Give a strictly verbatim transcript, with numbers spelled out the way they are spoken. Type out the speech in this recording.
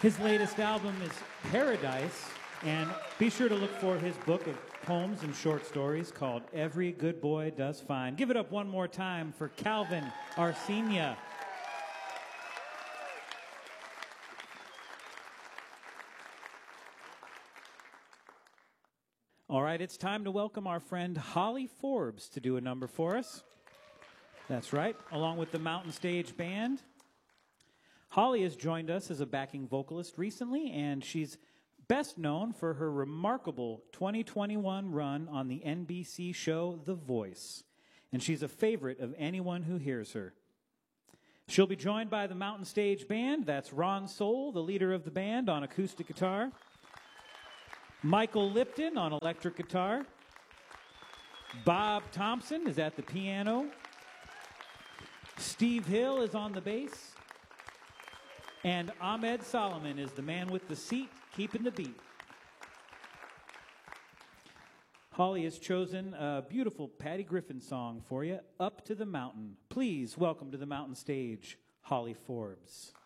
His latest album is Paradise, and be sure to look for his book of poems and short stories called Every Good Boy Does Fine. Give it up one more time for Calvin Arsenia. All right, it's time to welcome our friend Holly Forbes to do a number for us. That's right, along with the Mountain Stage Band. Holly has joined us as a backing vocalist recently, and she's best known for her remarkable twenty twenty-one run on the N B C show The Voice. And she's a favorite of anyone who hears her. She'll be joined by the Mountain Stage Band. That's Ron Soul, the leader of the band, on acoustic guitar. Michael Lipton on electric guitar. Bob Thompson is at the piano. Steve Hill is on the bass. And Ahmed Solomon is the man with the seat, keeping the beat. Holly has chosen a beautiful Patty Griffin song for you, Up to the Mountain. Please welcome to the Mountain Stage, Holly Forbes.